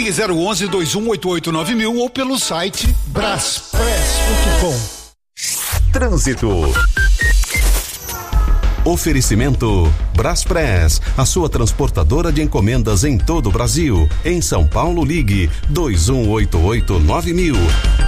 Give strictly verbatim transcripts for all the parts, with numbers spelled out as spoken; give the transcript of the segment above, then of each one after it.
Ligue zero onze, dois um oito oito, nove mil ou pelo site braspress ponto com. Trânsito. Oferecimento Braspress, a sua transportadora de encomendas em todo o Brasil. Em São Paulo, ligue dois um oito oito, nove mil.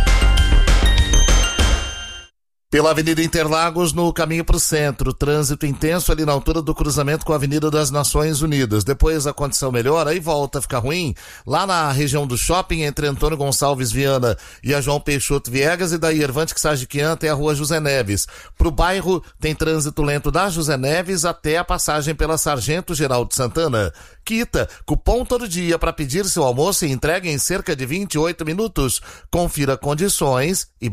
Pela Avenida Interlagos, no caminho para o centro, trânsito intenso ali na altura do cruzamento com a Avenida das Nações Unidas. Depois a condição melhora e volta a ficar ruim lá na região do shopping, entre Antônio Gonçalves Viana e a João Peixoto Viegas, e da Irvante Sagiquian até a Rua José Neves. Pro bairro tem trânsito lento da José Neves até a passagem pela Sargento Geraldo Santana. Quita, cupom todo dia para pedir seu almoço e entrega em cerca de vinte e oito minutos. Confira condições e...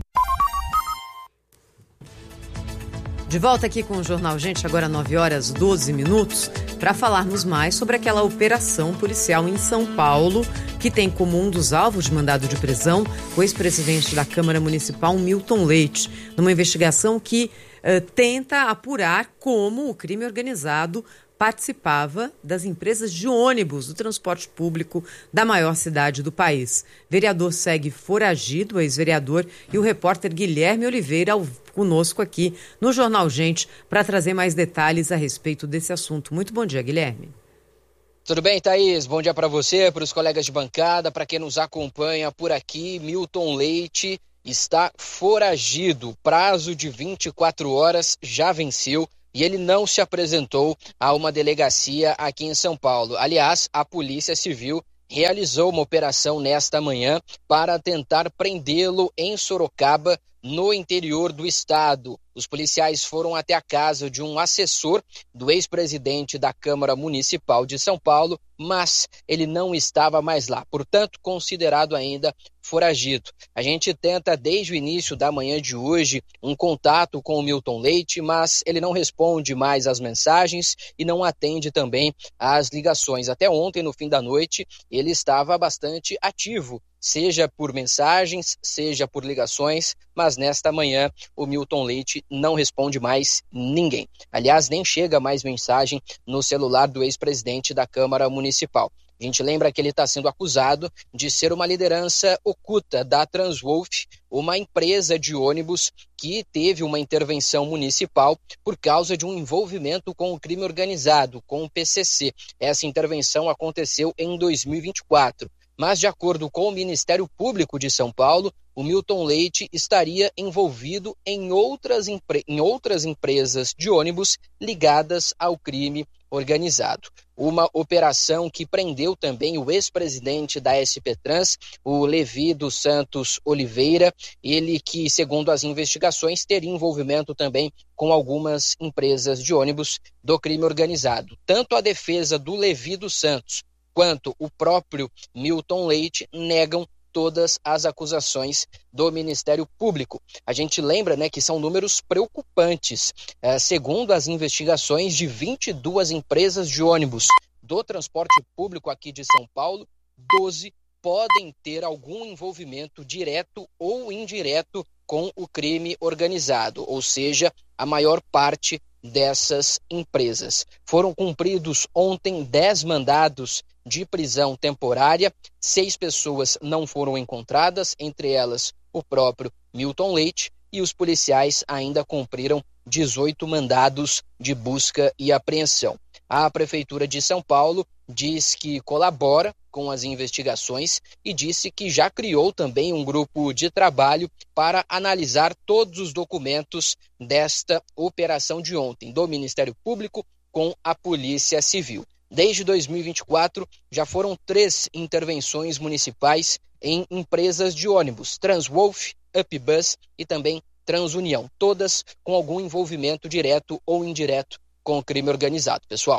De volta aqui com o Jornal Gente, agora nove horas e doze minutos, para falarmos mais sobre aquela operação policial em São Paulo, que tem como um dos alvos de mandado de prisão o ex-presidente da Câmara Municipal, Milton Leite, numa investigação que uh, tenta apurar como o crime organizado participava das empresas de ônibus do transporte público da maior cidade do país. Vereador segue foragido, ex-vereador, e o repórter Guilherme Oliveira ao, conosco aqui no Jornal Gente para trazer mais detalhes a respeito desse assunto. Muito bom dia, Guilherme. Tudo bem, Thaís? Bom dia para você, para os colegas de bancada, para quem nos acompanha por aqui. Milton Leite está foragido. Prazo de vinte e quatro horas já venceu e ele não se apresentou a uma delegacia aqui em São Paulo. Aliás, a Polícia Civil realizou uma operação nesta manhã para tentar prendê-lo em Sorocaba, no interior do estado. Os policiais foram até a casa de um assessor do ex-presidente da Câmara Municipal de São Paulo, mas ele não estava mais lá, portanto, considerado ainda foragido. A gente tenta, desde o início da manhã de hoje, um contato com o Milton Leite, mas ele não responde mais às mensagens e não atende também às ligações. Até ontem, no fim da noite, ele estava bastante ativo, seja por mensagens, seja por ligações, mas nesta manhã o Milton Leite não responde mais ninguém. Aliás, nem chega mais mensagem no celular do ex-presidente da Câmara Municipal. A gente lembra que ele está sendo acusado de ser uma liderança oculta da Transwolf, uma empresa de ônibus que teve uma intervenção municipal por causa de um envolvimento com o crime organizado, com o P C C. Essa intervenção aconteceu em dois mil e vinte e quatro. Mas, de acordo com o Ministério Público de São Paulo, o Milton Leite estaria envolvido em outras, empre- em outras empresas de ônibus ligadas ao crime organizado. Uma operação que prendeu também o ex-presidente da S P Trans, o Levi dos Santos Oliveira, ele que, segundo as investigações, teria envolvimento também com algumas empresas de ônibus do crime organizado. Tanto a defesa do Levi dos Santos quanto o próprio Milton Leite negam todas as acusações do Ministério Público. A gente lembra, né, que são números preocupantes. É, segundo as investigações de vinte e duas empresas de ônibus do transporte público aqui de São Paulo, doze podem ter algum envolvimento direto ou indireto com o crime organizado, ou seja, a maior parte dessas empresas. Foram cumpridos ontem dez mandados de prisão temporária, seis pessoas não foram encontradas, entre elas o próprio Milton Leite, e os policiais ainda cumpriram dezoito mandados de busca e apreensão. A Prefeitura de São Paulo diz que colabora com as investigações e disse que já criou também um grupo de trabalho para analisar todos os documentos desta operação de ontem, do Ministério Público com a Polícia Civil. Desde dois mil e vinte e quatro, já foram três intervenções municipais em empresas de ônibus, Transwolf, Upbus e também Transunião, todas com algum envolvimento direto ou indireto com o crime organizado, pessoal.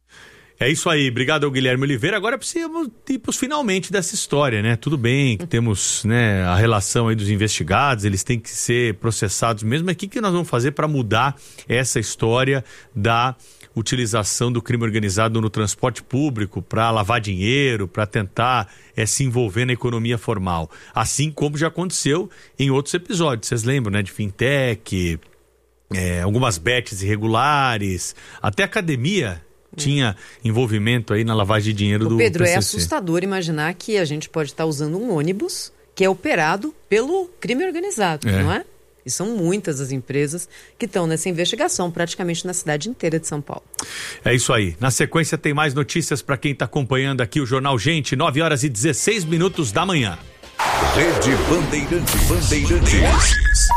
É isso aí, obrigado ao Guilherme Oliveira. Agora precisamos ir para os finalmente dessa história, né? Tudo bem que temos, né, a relação aí dos investigados, eles têm que ser processados mesmo. Mas o que, que nós vamos fazer para mudar essa história da utilização do crime organizado no transporte público para lavar dinheiro, para tentar é, se envolver na economia formal? Assim como já aconteceu em outros episódios, vocês lembram, né? De fintech, é, algumas bets irregulares, até academia tinha envolvimento aí na lavagem de dinheiro o do Pedro, P C C. É assustador imaginar que a gente pode estar usando um ônibus que é operado pelo crime organizado, é. não é? E são muitas as empresas que estão nessa investigação, praticamente na cidade inteira de São Paulo. É isso aí. Na sequência tem mais notícias para quem está acompanhando aqui o Jornal Gente, nove horas e dezesseis minutos da manhã. Rede Bandeirantes. Bandeirantes.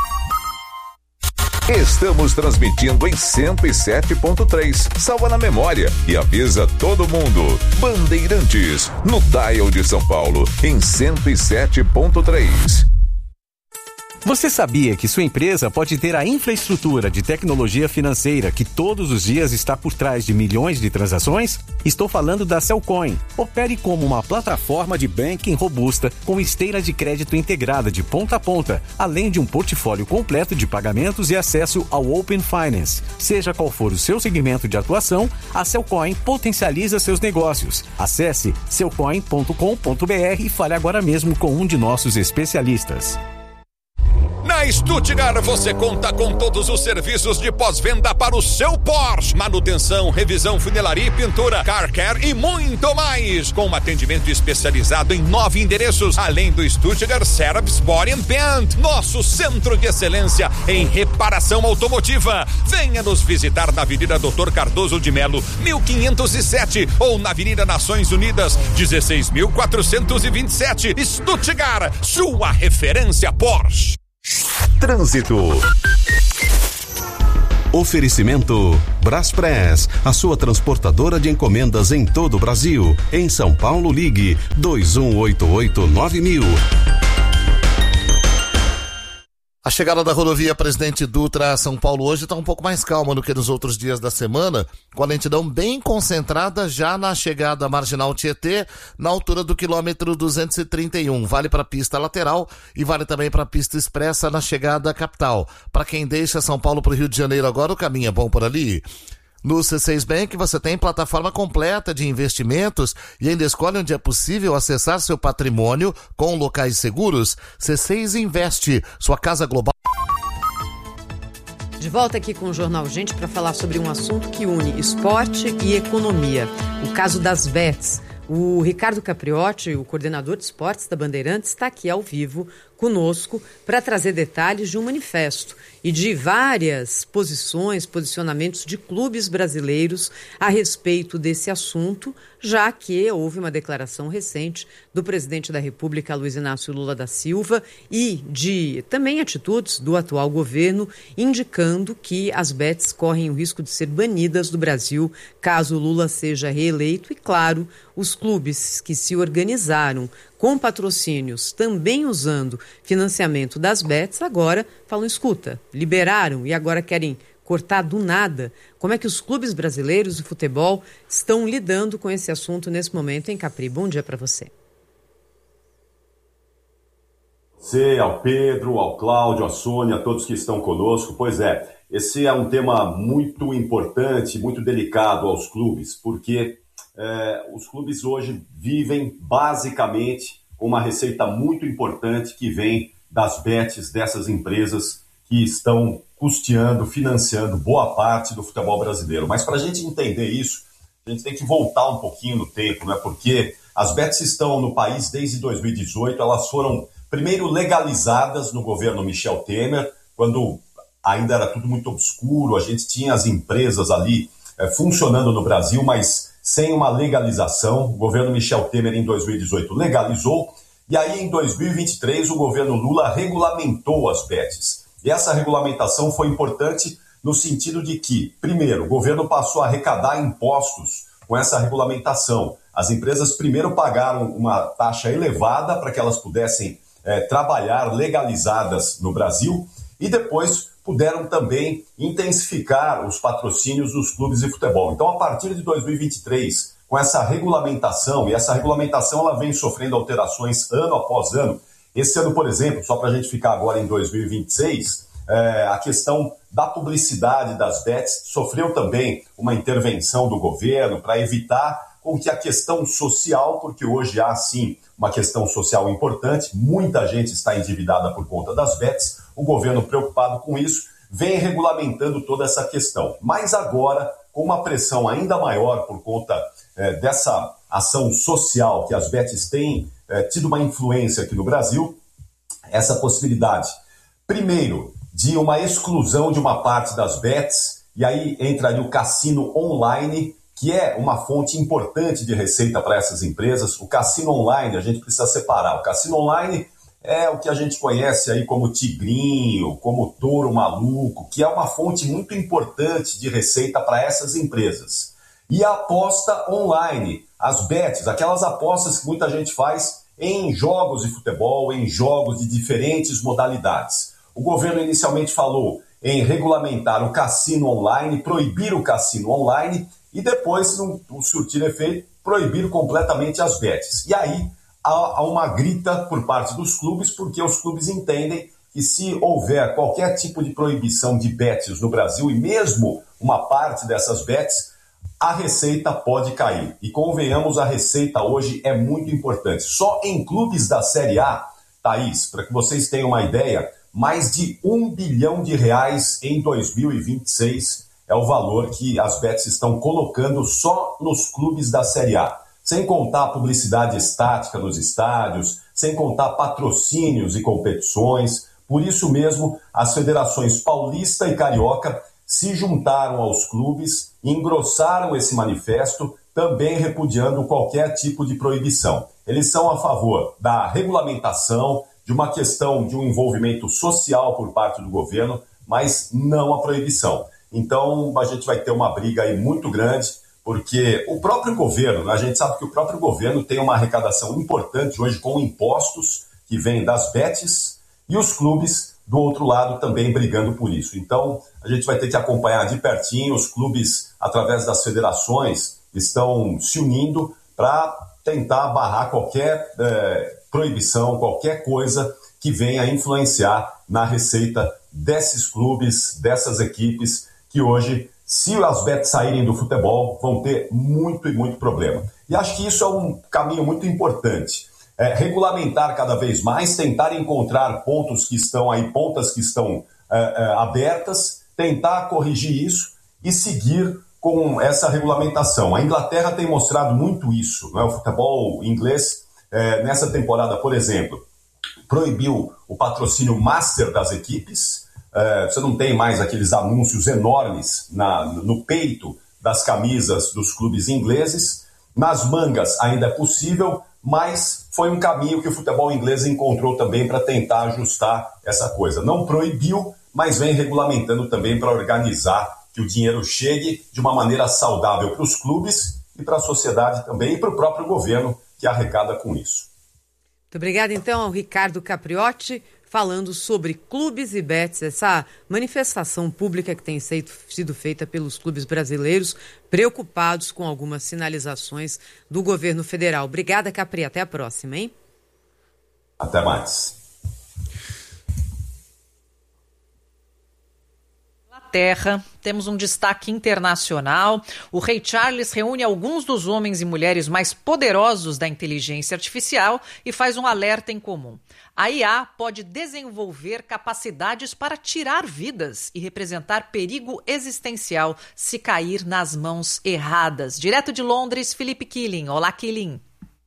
Estamos transmitindo em cento e sete ponto três. Salva na memória e avisa todo mundo. Bandeirantes, no dial de São Paulo, em cento e sete ponto três. Você sabia que sua empresa pode ter a infraestrutura de tecnologia financeira que todos os dias está por trás de milhões de transações? Estou falando da Cellcoin. Opere como uma plataforma de banking robusta com esteira de crédito integrada de ponta a ponta, além de um portfólio completo de pagamentos e acesso ao Open Finance. Seja qual for o seu segmento de atuação, a Cellcoin potencializa seus negócios. Acesse cellcoin ponto com ponto b r e fale agora mesmo com um de nossos especialistas. Na Stuttgart você conta com todos os serviços de pós-venda para o seu Porsche. Manutenção, revisão, funilaria e pintura, car care e muito mais. Com um atendimento especializado em nove endereços, além do Stuttgart Service Body and Paint, nosso centro de excelência em reparação automotiva. Venha nos visitar na Avenida doutor Cardoso de Melo, mil quinhentos e sete, ou na Avenida Nações Unidas, dezesseis mil quatrocentos e vinte e sete. Stuttgart, sua referência Porsche. Trânsito. Oferecimento Braspress, a sua transportadora de encomendas em todo o Brasil. Em São Paulo, ligue dois um oito oito nove mil. A chegada da rodovia Presidente Dutra a São Paulo hoje está um pouco mais calma do que nos outros dias da semana, com a lentidão bem concentrada já na chegada à Marginal Tietê, na altura do quilômetro duzentos e trinta e um. Vale para a pista lateral e vale também para a pista expressa na chegada à capital. Para quem deixa São Paulo para o Rio de Janeiro agora, o caminho é bom por ali. No C seis Bank você tem plataforma completa de investimentos e ainda escolhe onde é possível acessar seu patrimônio com locais seguros. C seis Investe, sua casa global. De volta aqui com o Jornal Gente para falar sobre um assunto que une esporte e economia. O caso das bets. O Ricardo Capriotti, o coordenador de esportes da Bandeirantes, está aqui ao vivo conosco para trazer detalhes de um manifesto e de várias posições, posicionamentos de clubes brasileiros a respeito desse assunto, já que houve uma declaração recente do presidente da República, Luiz Inácio Lula da Silva, e de também atitudes do atual governo, indicando que as bets correm o risco de ser banidas do Brasil caso Lula seja reeleito. E, claro, os clubes que se organizaram com patrocínios, também usando financiamento das bets, agora falam, escuta, liberaram e agora querem cortar do nada. Como é que os clubes brasileiros de futebol estão lidando com esse assunto nesse momento, hein, Capri? Bom dia para você. Você, ao Pedro, ao Cláudio, à Sônia, a todos que estão conosco. Pois é, esse é um tema muito importante, muito delicado aos clubes, porque é, os clubes hoje vivem basicamente com uma receita muito importante que vem das bets dessas empresas que estão custeando, financiando boa parte do futebol brasileiro. Mas para a gente entender isso, a gente tem que voltar um pouquinho no tempo, né? Porque as bets estão no país desde dois mil e dezoito, elas foram primeiro legalizadas no governo Michel Temer, quando ainda era tudo muito obscuro, a gente tinha as empresas ali é, funcionando no Brasil, mas sem uma legalização. O governo Michel Temer, em dois mil e dezoito, legalizou, e aí em dois mil e vinte e três o governo Lula regulamentou as bets. E essa regulamentação foi importante no sentido de que, primeiro, o governo passou a arrecadar impostos com essa regulamentação. As empresas primeiro pagaram uma taxa elevada para que elas pudessem é, trabalhar legalizadas no Brasil e depois puderam também intensificar os patrocínios dos clubes de futebol. Então, a partir de dois mil e vinte e três, com essa regulamentação, e essa regulamentação ela vem sofrendo alterações ano após ano. Esse ano, por exemplo, só para a gente ficar agora em dois mil e vinte e seis, é, a questão da publicidade das bets sofreu também uma intervenção do governo para evitar com que a questão social, porque hoje há sim uma questão social importante, muita gente está endividada por conta das bets, o governo preocupado com isso vem regulamentando toda essa questão. Mas agora, com uma pressão ainda maior por conta é, dessa ação social que as bets têm é, tido uma influência aqui no Brasil, essa possibilidade, primeiro, de uma exclusão de uma parte das bets, e aí entra ali o cassino online, que é uma fonte importante de receita para essas empresas. O cassino online, a gente precisa separar. O cassino online é o que a gente conhece aí como tigrinho, como touro maluco, que é uma fonte muito importante de receita para essas empresas. E a aposta online, as bets, aquelas apostas que muita gente faz em jogos de futebol, em jogos de diferentes modalidades. O governo inicialmente falou em regulamentar o cassino online, proibir o cassino online e depois, se não surtir efeito, proibir completamente as bets. E aí há uma grita por parte dos clubes, porque os clubes entendem que se houver qualquer tipo de proibição de bets no Brasil, e mesmo uma parte dessas bets, a receita pode cair. E convenhamos, a receita hoje é muito importante. Só em clubes da Série A, Thaís, para que vocês tenham uma ideia, mais de um bilhão de reais em dois mil e vinte e seis é o valor que as bets estão colocando só nos clubes da Série A. Sem contar a publicidade estática nos estádios, sem contar patrocínios e competições. Por isso mesmo, as federações paulista e carioca se juntaram aos clubes, engrossaram esse manifesto, também repudiando qualquer tipo de proibição. Eles são a favor da regulamentação, de uma questão de um envolvimento social por parte do governo, mas não a proibição. Então, a gente vai ter uma briga aí muito grande, porque o próprio governo, a gente sabe que o próprio governo tem uma arrecadação importante hoje com impostos que vêm das bets e os clubes do outro lado também brigando por isso. Então, a gente vai ter que acompanhar de pertinho. Os clubes, através das federações, estão se unindo para tentar barrar qualquer eh, proibição, qualquer coisa que venha influenciar na receita desses clubes, dessas equipes, que hoje, se as bets saírem do futebol, vão ter muito e muito problema. E acho que isso é um caminho muito importante. É, regulamentar cada vez mais, tentar encontrar pontos que estão aí, pontas que estão é, é, abertas, tentar corrigir isso e seguir com essa regulamentação. A Inglaterra tem mostrado muito isso, não é? O futebol inglês, é, nessa temporada, por exemplo, proibiu o patrocínio master das equipes. É, você não tem mais aqueles anúncios enormes na, no peito das camisas dos clubes ingleses. Nas mangas ainda é possível, mas foi um caminho que o futebol inglês encontrou também para tentar ajustar essa coisa. Não proibiu, mas vem regulamentando também para organizar que o dinheiro chegue de uma maneira saudável para os clubes e para a sociedade também, e para o próprio governo que arrecada com isso. Muito obrigada, então, ao Ricardo Capriotti, falando sobre clubes e bets, essa manifestação pública que tem sido feita pelos clubes brasileiros, preocupados com algumas sinalizações do governo federal. Obrigada, Capri. Até a próxima, hein? Até mais. Terra, temos um destaque internacional. O Rei Charles reúne alguns dos homens e mulheres mais poderosos da inteligência artificial e faz um alerta em comum. A I A pode desenvolver capacidades para tirar vidas e representar perigo existencial se cair nas mãos erradas. Direto de Londres, Felipe Killing. Olá, Killing.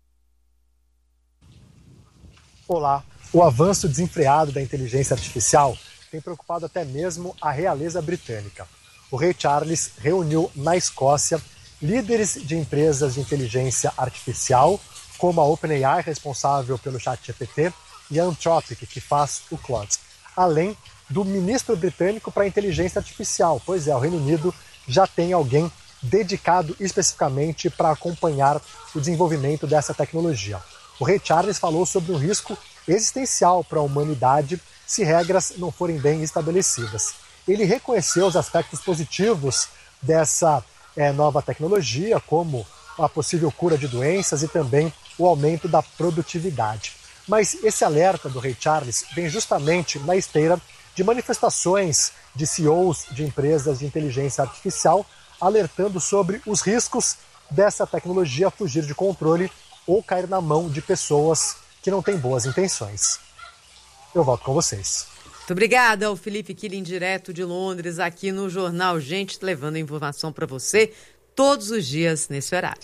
Olá. O avanço desenfreado da inteligência artificial tem preocupado até mesmo a realeza britânica. O rei Charles reuniu na Escócia líderes de empresas de inteligência artificial, como a OpenAI, responsável pelo ChatGPT, e a Anthropic, que faz o Claude, além do ministro britânico para a inteligência artificial. Pois é, o Reino Unido já tem alguém dedicado especificamente para acompanhar o desenvolvimento dessa tecnologia. O rei Charles falou sobre um risco existencial para a humanidade se regras não forem bem estabelecidas. Ele reconheceu os aspectos positivos dessa é, nova tecnologia, como a possível cura de doenças e também o aumento da produtividade. Mas esse alerta do rei Charles vem justamente na esteira de manifestações de C E Os de empresas de inteligência artificial alertando sobre os riscos dessa tecnologia fugir de controle ou cair na mão de pessoas que não têm boas intenções. Eu volto com vocês. Muito obrigada ao Felipe Killing, direto de Londres, aqui no Jornal Gente, levando informação para você todos os dias nesse horário.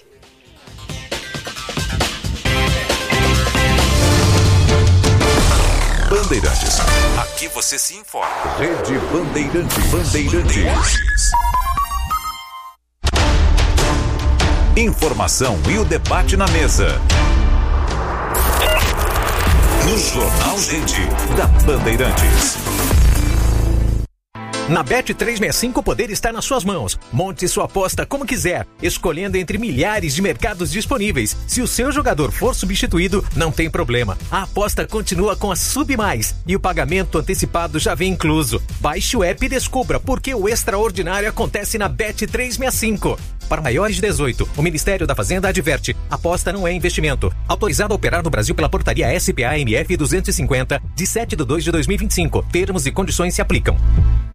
Bandeirantes. Aqui você se informa. Rede Bandeirantes. Bandeirantes. Informação e o debate na mesa. No Jornal Gente, da Bandeirantes. Na Bet trezentos e sessenta e cinco o poder está nas suas mãos. Monte sua aposta como quiser, escolhendo entre milhares de mercados disponíveis. Se o seu jogador for substituído, não tem problema. A aposta continua com a Sub Mais e o pagamento antecipado já vem incluso. Baixe o app e descubra por que o extraordinário acontece na Bet trezentos e sessenta e cinco. Para maiores de dezoito, o Ministério da Fazenda adverte: aposta não é investimento. Autorizado a operar no Brasil pela portaria S P A M F duzentos e cinquenta, de sete de dois de dois mil e vinte e cinco. Termos e condições se aplicam.